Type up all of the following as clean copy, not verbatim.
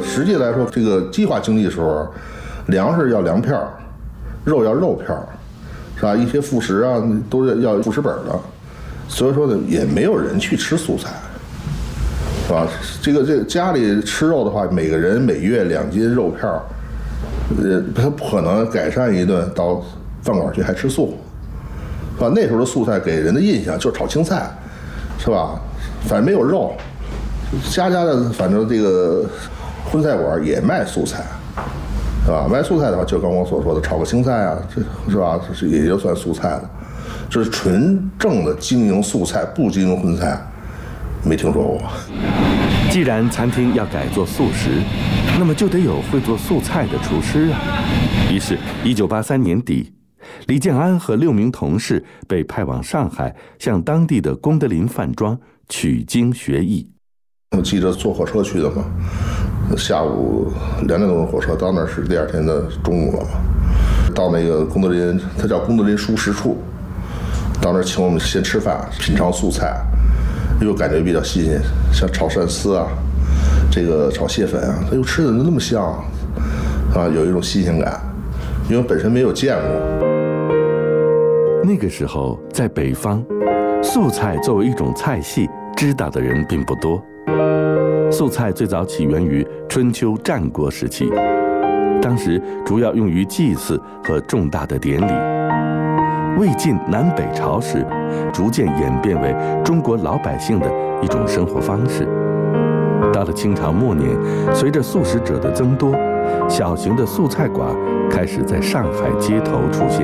实际来说，这个计划经济的时候，粮食要粮票，肉要肉票，是吧？一些副食啊都要副食本的，所以说呢，也没有人去吃素菜，是吧？这个家里吃肉的话，每个人每月2斤肉票，他不可能改善一顿到饭馆去还吃素，是吧？那时候的素菜给人的印象就是炒青菜，是吧？反正没有肉，家的反正这个荤菜馆也卖素菜，是吧？卖素菜的话，就刚我所说的炒个青菜啊，这是吧？这也就算素菜了。就是纯正的经营素菜，不经营荤菜，没听说过。 既然餐厅要改做素食，那么就得有会做素菜的厨师啊。于是，1983年底，李建安和6名同事被派往上海，向当地的功德林饭庄取经学艺。 我记着坐火车去的嘛，下午2点多的火车到那是第2天的中午了嘛。到那个功德林，它叫功德林熟食处，到那儿请我们先吃饭，品尝素菜，又感觉比较新鲜，像炒鳝丝啊，这个炒蟹粉啊，它又吃的那么香啊，有一种新鲜感，因为本身没有见过。 那个时候在北方，素菜作为一种菜系，知道的人并不多。素菜最早起源于春秋战国时期，当时主要用于祭祀和重大的典礼。魏晋南北朝时，逐渐演变为中国老百姓的一种生活方式。到了清朝末年，随着素食者的增多，小型的素菜馆开始在上海街头出现。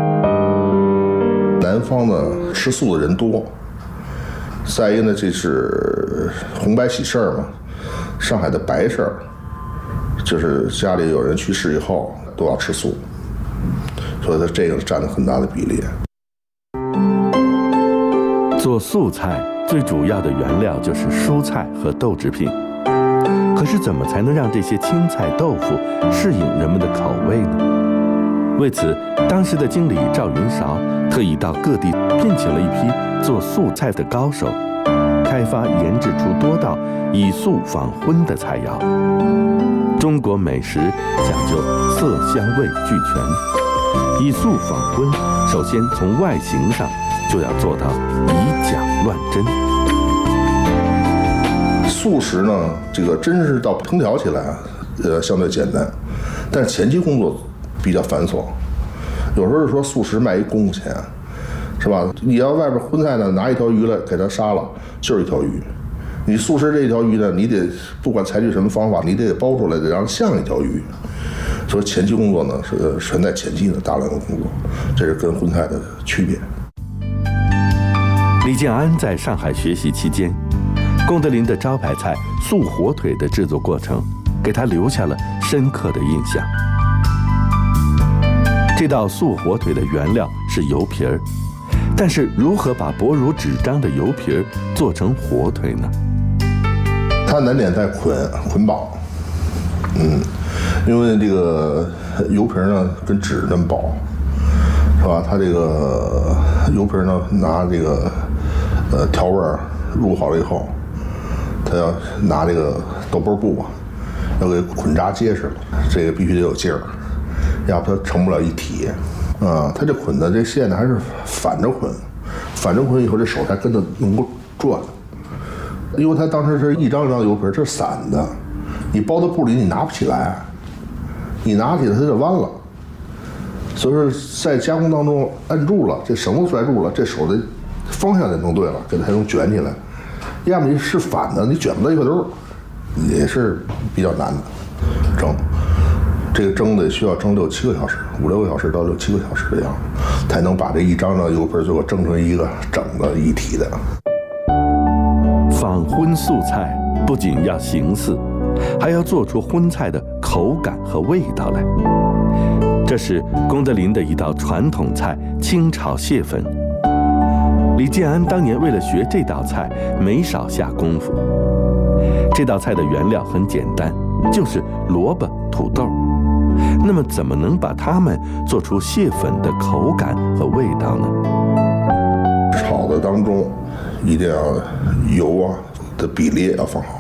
南方呢，吃素的人多。再一个呢，这是红白喜事儿嘛，上海的白事儿，就是家里有人去世以后都要吃素，所以它这个占了很大的比例。 做素菜最主要的原料就是蔬菜和豆制品，可是怎么才能让这些青菜豆腐适应人们的口味呢？为此，当时的经理赵云韶特意到各地聘请了一批做素菜的高手，开发研制出多道以素仿荤的菜肴。中国美食讲究色香味俱全，以素仿荤，首先从外形上就要做到以假乱真。 素食呢，这个真是到烹调起来啊，相对简单，但是前期工作比较繁琐。有时候说素食卖一功夫钱，是吧？你要外边荤菜呢，拿一条鱼来给它杀了，就是一条鱼。你素食这一条鱼呢，你得不管采取什么方法，你得包出来，得让它像一条鱼。所以前期工作呢是全在前期的大量的工作，这是跟荤菜的区别。 李建安在上海学习期间，功德林的招牌菜素火腿的制作过程，给他留下了深刻的印象。这道素火腿的原料是油皮儿，但是如何把薄如纸张的油皮儿做成火腿呢？ 它难点在捆绑，因为这个油皮呢跟纸那么薄，是吧？它这个油皮呢拿这个调味入好了以后，它要拿这个豆包布啊，要给捆扎结实了，这个必须得有劲儿。要不它成不了一体啊！它这捆的这线呢还是反着捆，反着捆以后这手才跟着能够转，因为它当时是一张一张油皮，这是散的，你包到布里你拿不起来，你拿起来它就弯了，所以说在加工当中按住了，这绳子拽住了，这手的方向得弄对了，给它才能卷起来。要么你是反的，你卷不到一块兜，也是比较难的蒸。这个蒸的需要蒸6、7个小时，5、6个小时到6、7个小时这样，才能把这一张张油皮最后蒸成一个整个一体的。 仿荤素菜不仅要形似，还要做出荤菜的口感和味道来。这是功德林的一道传统菜——清炒蟹粉。李建安当年为了学这道菜，没少下功夫。这道菜的原料很简单，就是萝卜、土豆。那么怎么能把它们做出蟹粉的口感和味道呢？炒的当中一定要油啊的比例要放好，